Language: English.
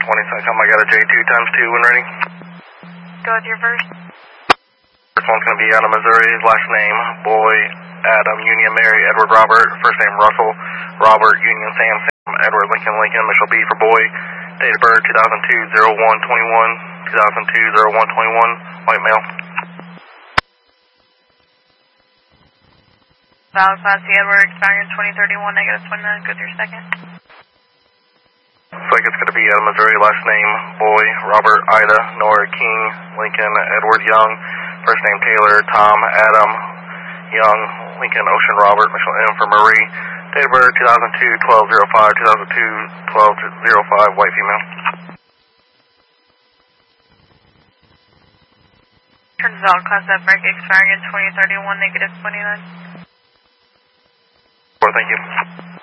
22nd, I got a J2 times 2 when ready. Go with your first. First one's going to be out of Missouri, last name, Boy, Adam, Union, Mary, Edward, Robert, first name, Russell, Robert, Union, Sam, Edward, Lincoln, initial B for boy, date of birth, 2002-01-21, 2002-01-21, white male. Valid Class C, Edward, expiring 2031, -29, go through second. Second's going to be out of Missouri, last name, Boy, Robert, Ida, Nora, King, Lincoln, Edward, Young, first name, Taylor, Tom, Adam, Young, Lincoln, Ocean, Robert, initial M for Marie, date of birth, 2002-12-05, 2002-12-05, white female. Turns out Class F break expiring in 2031, -29. Well, thank you.